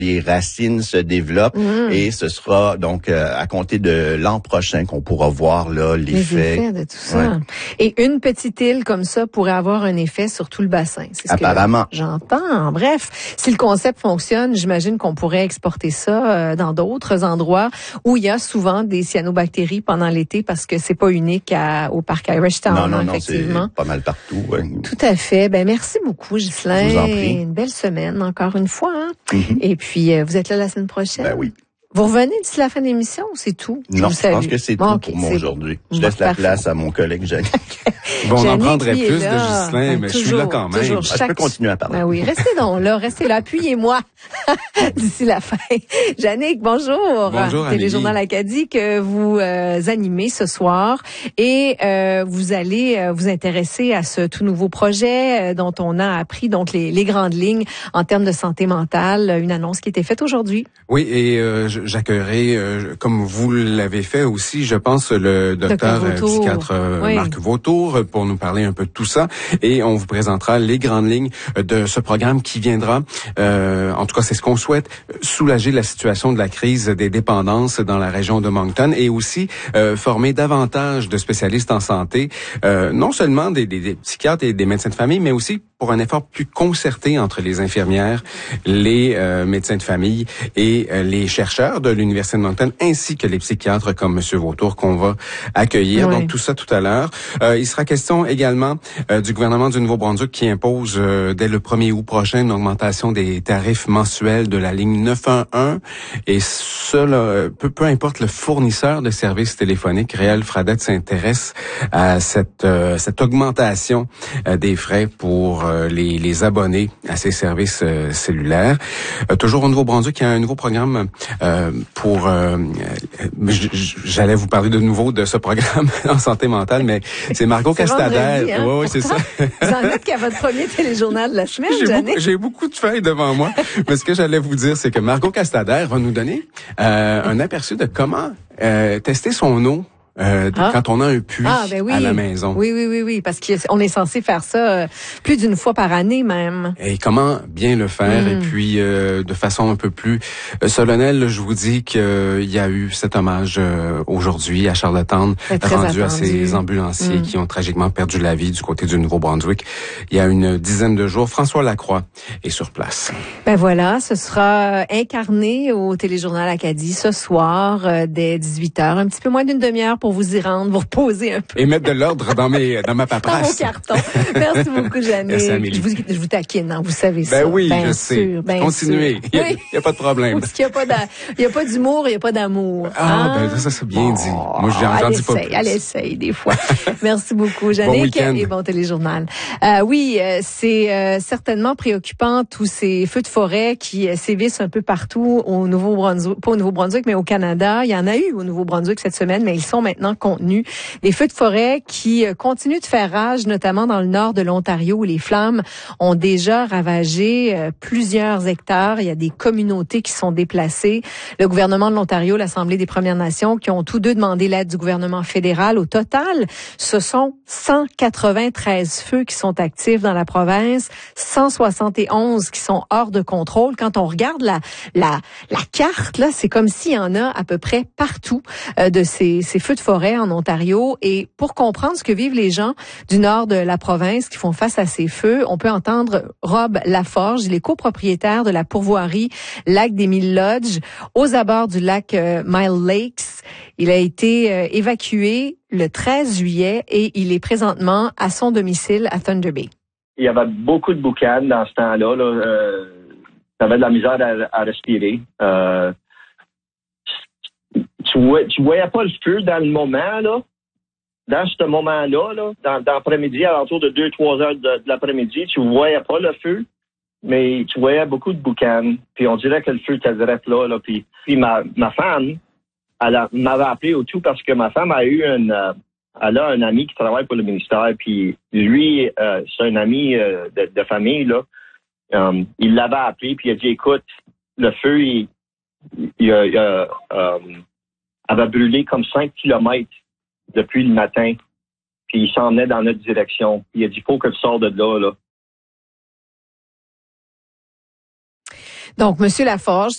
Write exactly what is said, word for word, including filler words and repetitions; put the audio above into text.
les racines se développent mmh. et ce sera donc euh, à compter de l'an prochain qu'on pourra voir là l'effet. Les effets de tout ça. Ouais. Et une petite île comme ça pourrait avoir un effet sur tout le bassin. C'est ce Apparemment. Que j'entends. Bref, si le concept fonctionne, j'imagine qu'on pourrait exporter ça euh, dans d'autres endroits où il y a souvent des cyanobactéries pendant l'été parce que c'est pas unique à, au parc Irish Town. Non, non, non, effectivement. c'est pas mal partout. Ouais. Tout à fait. Ben merci beaucoup, Ghislain. Je vous en prie. Une belle semaine encore une fois. Hein? Mm-hmm. Et puis euh, vous êtes là la semaine prochaine. Ben oui. Vous revenez d'ici la fin de l'émission ou c'est tout? Non, je, je pense que c'est bon, tout okay, pour moi aujourd'hui. Je bon, laisse la parfait. place à mon collègue Jannick. Bon, on en Jannick, prendrait plus là. de Ghislain, ben, mais toujours, je suis là quand même. Toujours, chaque... Je peux continuer à parler. Ben oui, restez donc là, restez là, appuyez-moi d'ici la fin. Jannick, bonjour. Bonjour, Téléjournal Acadie que vous euh, animez ce soir et euh, vous allez euh, vous intéresser à ce tout nouveau projet euh, dont on a appris donc les, les grandes lignes en termes de santé mentale, une annonce qui était faite aujourd'hui. Oui, et euh, j'accueillerai, euh, comme vous l'avez fait aussi, je pense, le docteur euh, psychiatre euh, oui. Marc Vautour pour nous parler un peu de tout ça. Et on vous présentera les grandes lignes de ce programme qui viendra, euh, en tout cas c'est ce qu'on souhaite, soulager la situation de la crise des dépendances dans la région de Moncton et aussi euh, former davantage de spécialistes en santé, euh, non seulement des, des, des psychiatres et des médecins de famille, mais aussi pour un effort plus concerté entre les infirmières, les euh, médecins de famille et euh, les chercheurs de l'Université de Moncton, ainsi que les psychiatres comme M. Vautour qu'on va accueillir. Oui. Donc tout ça tout à l'heure. Euh, il sera question également euh, du gouvernement du Nouveau-Brunswick qui impose euh, dès le premier août prochain une augmentation des tarifs mensuels de la ligne neuf un un. Et cela, peu, peu importe le fournisseur de services téléphoniques, Réal Fradette s'intéresse à cette, euh, cette augmentation euh, des frais pour euh, les, les abonnés à ces services euh, cellulaires. Euh, toujours au Nouveau-Brunswick, il y a un nouveau programme euh, pour... Euh, j'allais vous parler de nouveau de ce programme en santé mentale, mais c'est Margot Castader. Hein, oui, oui, c'est ça. Vous en êtes qu'à votre premier téléjournal de la semaine, J'ai Jannick. beaucoup, j'ai beaucoup de feuilles devant moi. Mais ce que j'allais vous dire, c'est que Margot Castader va nous donner euh, un aperçu de comment euh, tester son eau. Euh, ah. Quand on a un puits ah, ben oui. à la maison. Oui, oui, oui, oui, parce qu'on est censé faire ça euh, plus d'une fois par année même. Et comment bien le faire, mm. et puis euh, de façon un peu plus euh, solennelle, je vous dis qu'il euh, y a eu cet hommage euh, aujourd'hui à Charlottetown, rendu attendu. à ces ambulanciers mm. qui ont tragiquement perdu la vie du côté du Nouveau-Brunswick. Il y a une dizaine de jours, François Lacroix est sur place. Ben voilà, ce sera incarné au Téléjournal Acadie ce soir euh, dès dix-huit heures, un petit peu moins d'une demi-heure pour vous y rendre, vous reposer un peu. Et mettre de l'ordre dans mes dans ma paperasse. Dans vos cartons. Merci beaucoup, Jannick. Je vous, je vous taquine, hein, vous savez ben ça. Oui, bien je sûr, sais. Continuez. Il n'y a, oui. a pas de problème. Parce qu'il n'y a pas d'a, il y a pas d'humour, il n'y a pas d'amour. Ah, hein? ben ça, c'est bien oh, dit. Moi, j'en dis pas plus. Elle essaye, des fois. Merci beaucoup, Jannick. Bon et bon téléjournal. Euh, oui, euh, c'est euh, certainement préoccupant, tous ces feux de forêt qui euh, sévissent un peu partout au Nouveau-Brunswick, pas au Nouveau-Brunswick, mais au Canada. Il y en a eu au Nouveau-Brunswick cette semaine, mais ils sont maintenant contenus. Des feux de forêt qui continuent de faire rage, notamment dans le nord de l'Ontario, où les flammes ont déjà ravagé euh, plusieurs hectares. Il y a des communautés qui sont déplacées. Le gouvernement de l'Ontario, l'Assemblée des Premières Nations, qui ont tous deux demandé l'aide du gouvernement fédéral. Au total, ce sont cent quatre-vingt-treize feux qui sont actifs dans la province, cent soixante et onze qui sont hors de contrôle. Quand on regarde la la la carte, là, c'est comme s'il y en a à peu près partout euh, de ces, ces feux de forêt en Ontario. Et pour comprendre ce que vivent les gens du nord de la province qui font face à ces feux, on peut entendre Rob Laforge, il est copropriétaire de la pourvoirie Lac des Mille Lodges aux abords du lac euh, Mile Lakes. Il a été euh, évacué le treize juillet et il est présentement à son domicile à Thunder Bay. Il y avait beaucoup de boucanes dans ce temps-là. Là. Euh, t'avais de la misère à, à respirer. Euh, tu, vois, tu voyais pas le feu dans le moment, là. Dans ce moment-là, là, dans, dans l'après-midi, à l'entour de deux trois heures de, de l'après-midi, tu voyais pas le feu, mais tu voyais beaucoup de boucanes. Puis on dirait que le feu était direct là. là puis, puis ma, ma femme, elle a, m'avait appelé au tout parce que ma femme a eu une... Euh, elle a un ami qui travaille pour le ministère, puis lui, euh, c'est un ami euh, de, de famille, là. Um, il l'avait appelé, puis il a dit, écoute, le feu, il, il, il, il euh, um, avait brûlé comme cinq kilomètres depuis le matin, puis il s'en venait dans notre direction. Il a dit, faut que tu sors de là, là. Donc, Monsieur Laforge,